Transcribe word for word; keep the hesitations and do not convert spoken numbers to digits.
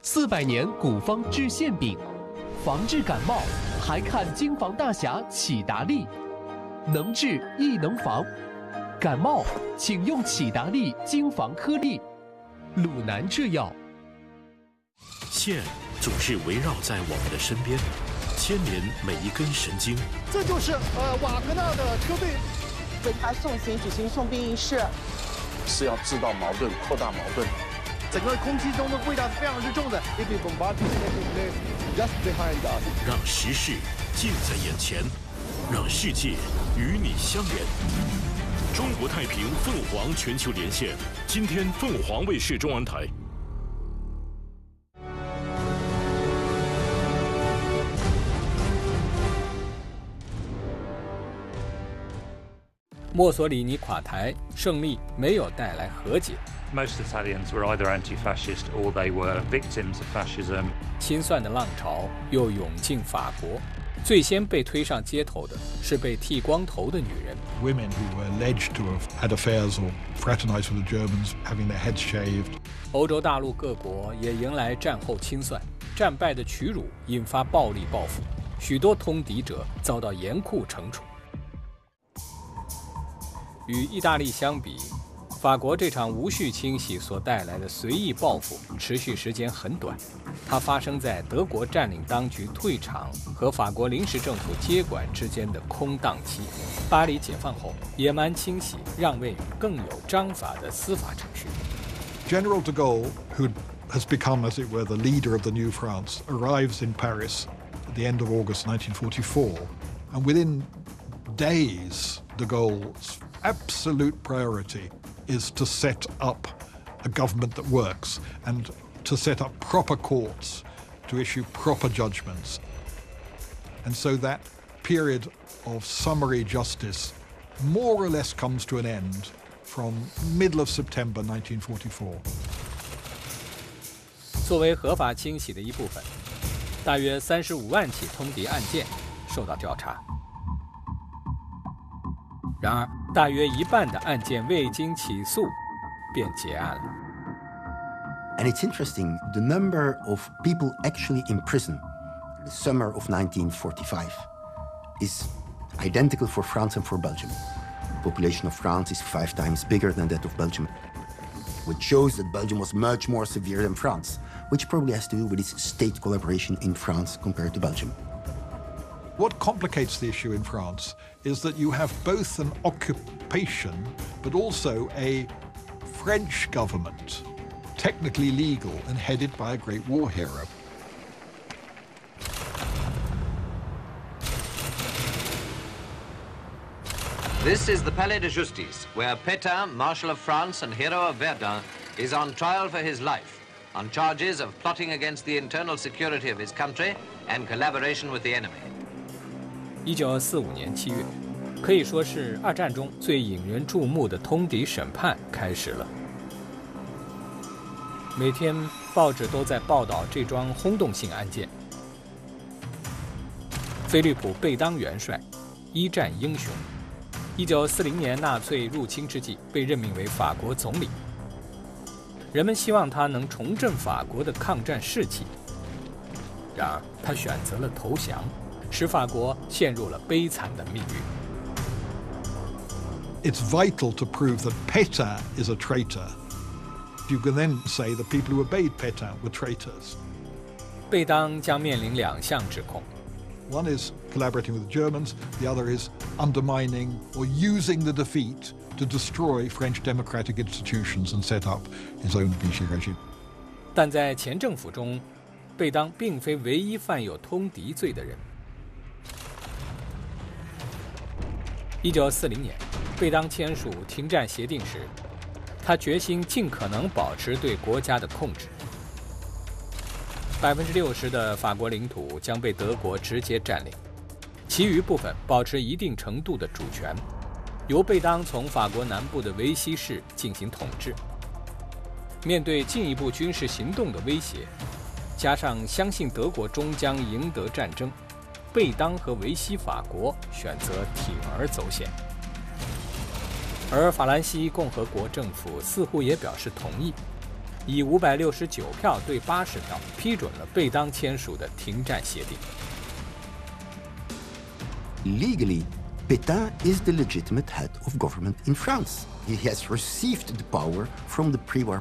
四百年古方治馅饼，防治感冒还看京防大侠启达利，能治亦能防。感冒请用启达利京防颗粒，鲁南制药。 线总是围绕在我们的身边，牵连每一根神经。 这就是呃瓦格纳的车队。 为他送行举行送殡仪式， 是要制造矛盾，扩大矛盾。 整个空气中的味道是非常之重的。 让时事近在眼前，让世界与你相连。中国太平凤凰全球连线，今天凤凰卫视中文台。 墨索里尼垮台，胜利没有带来和解。 Most Italians were either anti-fascist or they were victims of fascism. 清算的浪潮又涌进法国，最先被推上街头的是被剃光头的女人。 Women who were alleged to have had affairs or fraternized with the Germans, having their heads shaved. 欧洲大陆各国也迎来战后清算，战败的屈辱引发暴力报复，许多通敌者遭到严酷惩处。与意大利相比，法国这场无序清洗所带来的随意报复持续时间很短，它发生在德国占领当局退场和法国临时政府接管之间的空档期。巴黎解放后，野蛮清洗让位更有章法的司法程序。 General de Gaulle, who has become, as it were, the leader of the new France, arrives in Paris at the end of August nineteen forty-four, and within days, de Gaulle's absolute priority is to set up a government that works and to set up proper courts to issue proper judgments. And so that period of summary justice more or less comes to an end from middle of September nineteen forty-four. 作为合法清洗的一部分，大约三十五万起通敌案件受到调查。然而，大约一半的案件未经起诉便结案了。 And it's interesting, the number of people actually in prison in the summer of nineteen forty-five is identical for France and for Belgium. The population of France is five times bigger than that of Belgium, which shows that Belgium was much more severe than France, which probably has to do with its state collaboration in France compared to Belgium. What complicates the issue in France is that you have both an occupation but also a French government, technically legal and headed by a great war hero. This is the Palais de Justice, where Pétain, Marshal of France and hero of Verdun, is on trial for his life, on charges of plotting against the internal security of his country and collaboration with the enemy. 一九四五年七月，可以说是二战中最引人注目的通敌审判开始了。每天报纸都在报道这桩轰动性案件。菲利普·贝当元帅，一战英雄，一九四零年纳粹入侵之际被任命为法国总理。人们希望他能重振法国的抗战士气，然而他选择了投降，使法国陷入了悲惨的命运。 It's vital to prove that Pétain is a traitor. You can then say the people who obeyed Pétain were traitors. 贝当将面临两项指控。 One is collaborating with the Germans, the other is undermining or using the defeat to destroy French democratic institutions and set up his own Vichy regime. 但在前政府中，贝当并非唯一犯有通敌罪的人。一九四零年，贝当签署停战协定时，他决心尽可能保持对国家的控制。百分之六十的法国领土将被德国直接占领，其余部分保持一定程度的主权，由贝当从法国南部的维希市进行统治。面对进一步军事行动的威胁，加上相信德国终将赢得战争，贝当和维希法国选择铤而走险。而法兰西共和国政府似乎也表示同意。 以五百六十九票对八十票批准了贝当签署的停战协定。 Legally, Pétain is the legitimate head of government in France. He has received the power from the pre-war